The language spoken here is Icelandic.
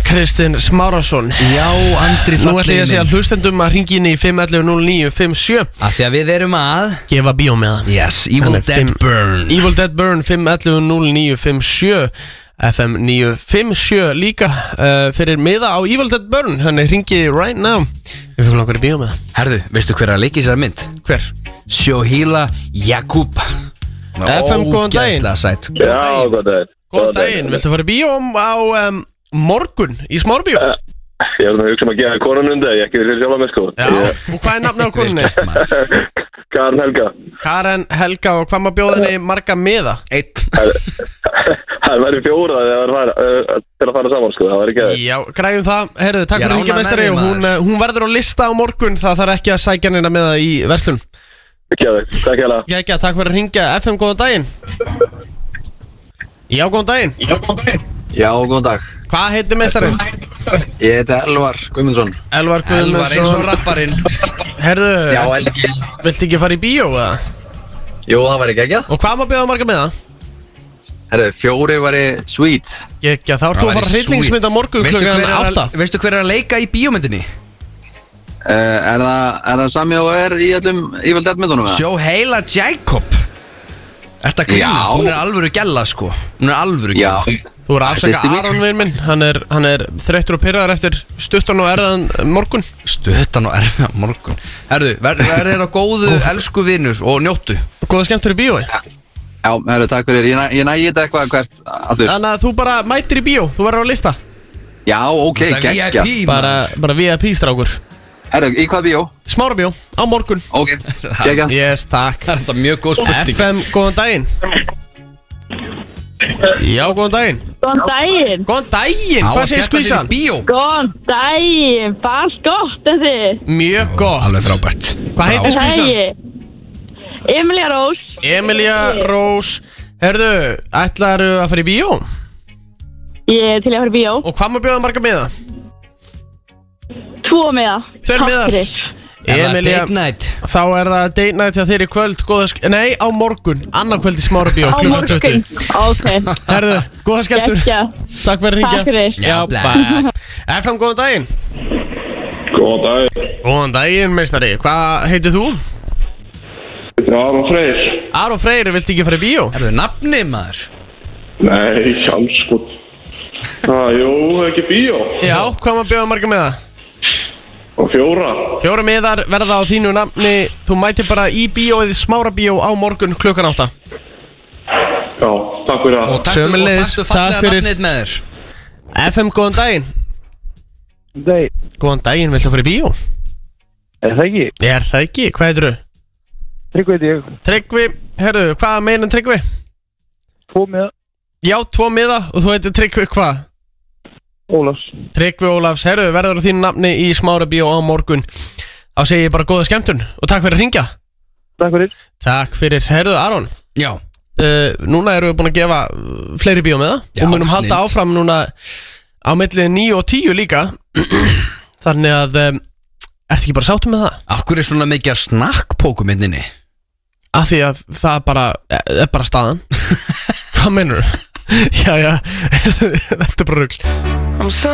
Kristinn Smárásson. Já, Andri Nú ætlum ég að segja hlustendum að hringi inn í 511-0957 Af því að við erum að gefa bíó með það. Yes, Evil Dead Burn Evil Dead Burn 511-0957 FM 957 líka fyrir miða á Evil Dead Burn. Þannig hringi right now. Við fyrir langar í bíó með það. Herðu, veistu hver að leika í þessari mynd? Hver? Sjóhíla Jakub FM, góðan daginn. Ógeðslega sæt. Já, góðan daginn. Góðan daginn, viltu fara í bíó á morgun í Smárbíó? Ég er að hugsa að gefa konunum þetta, ég ekki fyrir sjálf að með sko. Já, og hvað er nafnið á konunni? Karen Helga. Karen Helga, og hvað maður bjóða henni marga miða? Það væri 4 til að fara saman sko, það væri geðið. Já, græjum það, heyrðu, takk Ég er fyrir hringja ánægður meistari með og þig, hún verður á lista á morgun, það þarf ekki að sækja henni með það í verslun. Geðið, takk hella. Gekja, takk fyrir að hringja. FM, góðan daginn. Já, góðan daginn. Já, góðan dag. Hvað heitir meistarinn? Ég heiti Elvar Guðmundsson. Elvar Elvar eins og Guðmundsson. rapparinn. Heyrðu, Já, Elgi. viltu ekki fara í bíó eða? Jú, það var ekki ekki. Og hvað maður bjóða marga miða? Herru, 4 var í sweet. Gekja, þá ertu að fara hryllingsmynd á morgun klukkan 8. Veistu hver er að leika í bíómyndinni? Er það sami og er í öllum Evil Dead myndunum? Sjóhíla Jakub. Ertu að grínast? Já. Hún er alvöru gælla sko. Hún er alvöru Já. gælla. Þú voru að afsaka Systir mín. Aron vinn minn, hann er þreyttur og pirraðar eftir stuttan og erðan morgun. Stuttan og erfiða morgun. Herðu, verður þér á góðu elsku vinur og njóttu. Góða skemmtur í bíói. Já, herru, takk fyrir. Ég nægi þetta eitthvað hvert aftur. Þannig að þú bara mætir í bíó, þú verður á lista. Já, ok, Þetta er geggja. VIP, Bara VIP-strákur. Herru, í hvað bíó? Smárabíó, á morgun. Ok, geggja. Yes, takk. Það er þetta mjög góð spurning. FM, góðan daginn. Já, góðan daginn. Góðan daginn. Góðan daginn, Á hvað að segir skella sér í skvísan? bíó. Góðan daginn. Bara gott en þið. Mjög gott. Alveg frábært. Hvað heitir skvísan? Emilia Rós. Emilia Rós. Herðu, ætlaðu að fara í bíó? Ég er til að fara í bíó. Og hvað maður bjóða marga miða? 2 miða. 2 miðar. Takk fyrir. Er það Emilia, date night? þá er það date night hjá þér í kvöld. Nei, á morgun, annað kvöld í Smárabíó Á klukkan 20. morgun. Ok. Herðu, góða skemmtur. Gekkja. Takk fyrir að hringja. Takk fyrir. Já, Já, bless. FM, góðan daginn. Góðan daginn. Góðan daginn, meistari. Hvað heitir þú? Aron Freyr. Aron Freyr, viltu ekki fara í bíó? Herðu, nafni maður. Nei, sjálfskot. Jú, ekki bíó. Já, hvað maður bjóða marga með það? Og 4. 4 miðar verða á þínu nafni. Þú mætir bara í bíóið Smárabíó á morgun klukkan 8. Já, takk fyrir Og það. taktu Sömuleiðis, fallega takk fyrir. nafnið með þér. FM, góðan daginn. Nei, Góðan daginn, viltu fara í bíó? er það ekki? Er það ekki? Hvað heitir þú? Tryggveit ég, Tryggvi, herru, hvað meina Tryggvi? 2 miða, Já, 2 miða og þú heitir Tryggvi hvað? Ólafs. Tryggvi Ólafs, herru, verður á þínu nafni í Smárabíó á morgun. Þá segi ég bara góða skemmtun og takk fyrir að hringja. Takk fyrir. Takk fyrir, herru, Aron. Já. Núna erum við búin að gefa fleiri bíó með það. Já, Og munum halda snilld. áfram núna á milli 9 og 10 líka. Þannig að, ertu ekki bara sáttum með það? Akkur er svona mikið að snakkpóku myndinni? Af því að það er bara staðan. Hvað meinur þú? Já, þetta er bara rugl.